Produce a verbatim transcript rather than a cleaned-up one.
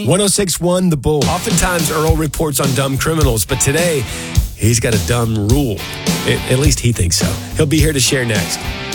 one oh six point one The Bull. Oftentimes, Earl reports on dumb criminals, but today, he's got a dumb rule. At least he thinks so. He'll be here to share next.